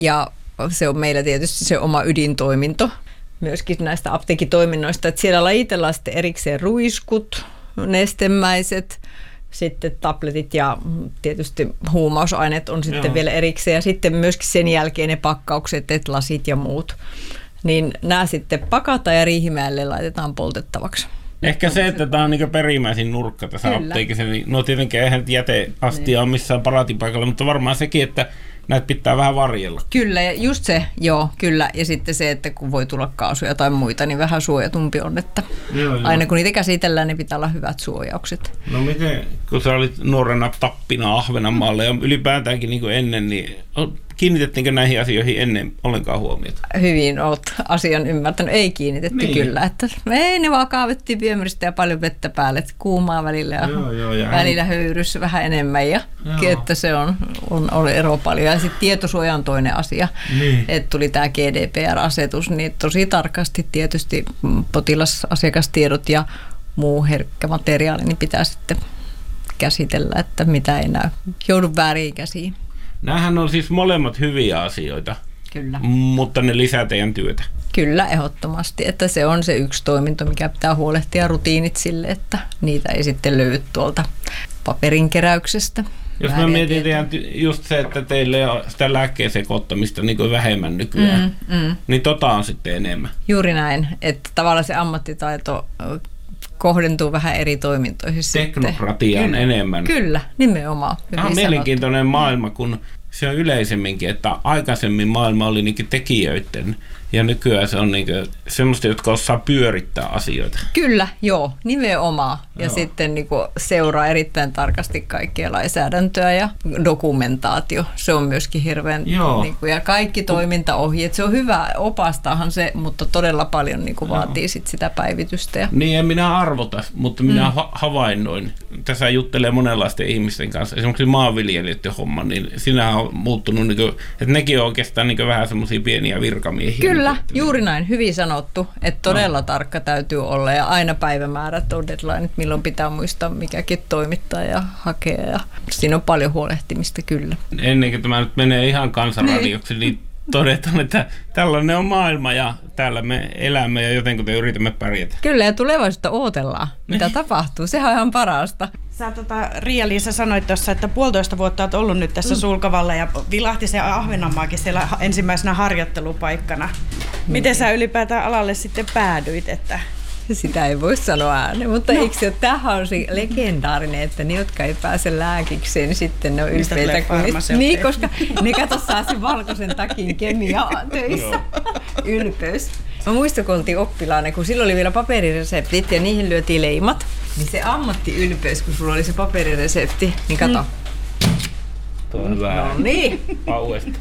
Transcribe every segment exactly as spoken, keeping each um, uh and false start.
Ja se on meillä tietysti se oma ydintoiminto myöskin näistä apteekitoiminnoista, että siellä lajitellaan sitten erikseen ruiskut, nestemäiset, sitten tabletit ja tietysti huumausaineet on sitten Joo. vielä erikseen ja sitten myöskin sen jälkeen ne pakkaukset, että lasit ja muut. Niin nämä sitten pakataan ja Riihimäelle laitetaan poltettavaksi. Ehkä se, että tämä on niin perimmäisin nurkka tässä Kyllä. apteekissa, niin no tietenkin eihän jäteastia ole missään paraatipaikalla, mutta varmaan sekin, että näitä pitää vähän varjella. Kyllä, ja just se, joo, kyllä. Ja sitten se, että kun voi tulla kaasuja tai muita, niin vähän suojatumpi on, että joo, aina joo. kun niitä käsitellään, niin pitää olla hyvät suojaukset. No miten, kun sä olit nuorena tappina Ahvenanmaalle ja ylipäätäänkin niin kuin ennen, niin kiinnitettiinkö näihin asioihin ennen ollenkaan huomiota? Hyvin olet asian ymmärtänyt. Ei kiinnitetty niin. kyllä. Että ei, ne vaan kaavettiin viemäristä ja paljon vettä päälle. Että kuumaa välillä ja, joo, joo, ja välillä höyryssä vähän enemmän. Ja että se on, on, on ero paljon. Ja sitten tietosuoja on toinen asia. Niin. Että tuli tämä G D P R-asetus, niin tosi tarkasti tietysti potilasasiakastiedot ja muu herkkä materiaali niin pitää sitten käsitellä, että mitä ei näy. Joudu vääriin käsiin. Nämähän on siis molemmat hyviä asioita, Kyllä. mutta ne lisää teidän työtä. Kyllä, ehdottomasti. Että se on se yksi toiminto, mikä pitää huolehtia rutiinit sille, että niitä ei sitten löydy tuolta paperinkeräyksestä. Jos mä mietin teidän, just se, että teille on sitä lääkkeen sekoittamista niin kuin vähemmän nykyään, mm, mm. niin tota on sitten enemmän. Juuri näin, että tavallaan se ammattitaito kohdentuu vähän eri toimintoihin. Teknokratiaan Kyllä. enemmän. Kyllä, nimenomaan. Tämä on mielenkiintoinen maailma, kun se on yleisemminkin, että aikaisemmin maailma oli niin tekijöiden ja nykyään se on niin semmoista, jotka osaa pyörittää asioita. Kyllä, joo, nimenomaan. Ja joo. sitten niin seuraa erittäin tarkasti kaikkia lainsäädäntöä ja dokumentaatio. Se on myöskin hirveän, niin kuin, ja kaikki toimintaohjeet. Se on hyvä, opastahan se, mutta todella paljon niin kuin vaatii sit sitä päivitystä. Ja niin, en minä arvota, mutta minä mm. ha- havainnoin. Tässä juttelee monenlaisten ihmisten kanssa. Esimerkiksi maanviljelijöiden homma, niin sinä on muuttunut, niin kuin, että nekin on oikeastaan niin vähän semmoisia pieniä virkamiehiä. Kyllä. Kyllä, juuri näin. Hyvin sanottu, että todella no. tarkka täytyy olla ja aina päivämäärät on deadline, milloin pitää muistaa mikäkin toimittaa ja hakea. Ja siinä on paljon huolehtimista kyllä. Ennen kuin tämä nyt menee ihan kansanradioksi, niin todetaan, että tällainen on maailma ja täällä me elämme ja jotenkin yritämme pärjätä. Kyllä ja tulevaisuutta odotellaan, mitä tapahtuu. Sehän on ihan parasta. Sä tota, Riia-Liisa sanoit tuossa, että puolitoista vuotta olet ollut nyt tässä mm. Sulkavalla ja vilahti se Ahvenanmaakin siellä ensimmäisenä harjoittelupaikkana. Mm. Miten sä ylipäätään alalle sitten päädyit? Että sitä ei voi sanoa ääneen, mutta no. eikö se ole, tämähän on se legendaarinen, että ne, jotka ei pääse lääkikseen, niin sitten ne on ylpeitä. Kun niin, koska ne kato saa sen valkoisen takin kemiaa töissä. Ylpeys. Mä muistan, kun oltiin oppilaana, kun silloin oli vielä paperireseptit ja niihin lyötiin leimat, niin se ammattiylpeys, kun sulla oli se paperiresepti, niin kato. Mm. Tuo on hyvä. No niin. Pauesta.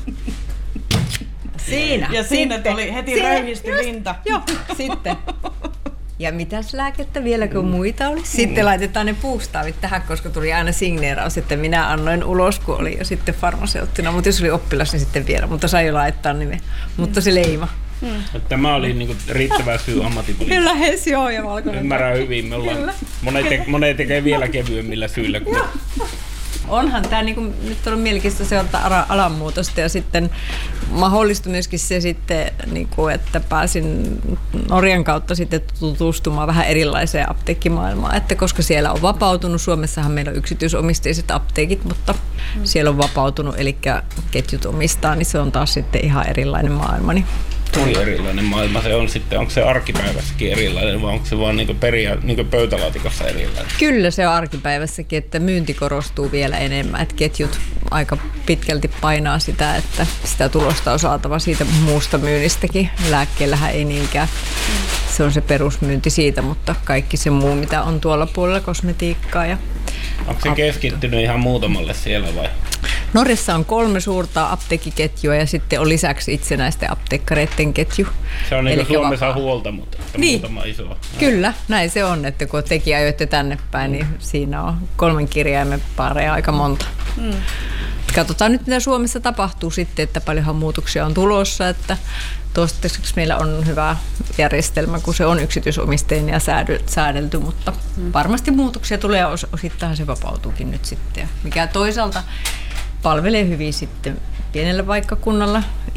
Siinä. Ja siinä tuli heti röyhisti rinta. Joo, sitten. Ja mitäs lääkettä vielä, kun muita oli? Sitten laitetaan ne puustaavit tähän, koska tuli aina signeeraus, että minä annoin ulos, kun oli jo sitten farmaseuttina. Mutta jos oli oppilas, niin sitten vielä. Mutta sai jo laittaa nimen. Mutta se leima. Hmm. Tämä oli niinku riittävä syy ammattipolitiikkaan. Kyllä, hes joo, ja valkoinen. Ymmärrän hyvin. Me ollaan, monet, te, monet tekee vielä kevyemmillä syillä. Kuin onhan tämä niinku, nyt on mielenkiintoista seurata alan muutosta ja sitten mahdollistui myöskin se sitten, niinku, että pääsin Norjan kautta sitten tutustumaan vähän erilaiseen apteekkimaailmaan, että koska siellä on vapautunut, Suomessahan meillä on yksityisomisteiset apteekit, mutta mm. siellä on vapautunut, eli ketjut omistaa, niin se on taas sitten ihan erilainen maailma. Niin tuli erilainen maailma. Se on sitten, onko se arkipäivässäkin erilainen vai onko se vaan niin peria, niin pöytälaatikossa erilainen? Kyllä se on arkipäivässäkin, että myynti korostuu vielä enemmän. Että ketjut aika pitkälti painaa sitä, että sitä tulosta on saatava siitä muusta myynnistäkin. Lääkkeellähän ei niinkään. Se on se perusmyynti siitä, mutta kaikki se muu, mitä on tuolla puolella, kosmetiikkaa ja onko se keskittynyt ihan muutamalle siellä vai? Norjassa on kolme suurta apteekkiketjua ja sitten on lisäksi itsenäisten apteekkareiden ketju. Se on niin kuin Suomessa vapaa huolta, mutta niin. Muutama iso. Kyllä, näin se on, että kun tekijä ajoitte tänne päin, niin siinä on kolmen kirjaimen paareja aika monta. Mm. Katsotaan nyt, mitä Suomessa tapahtuu sitten, että paljonhan muutoksia on tulossa, että toistaiseksi meillä on hyvä järjestelmä, kun se on yksityisomisteinen ja säädelty, mutta mm. varmasti muutoksia tulee ja osittain se vapautuukin nyt sitten, mikä toisaalta palvelee hyvin sitten pienellä paikkakunnalla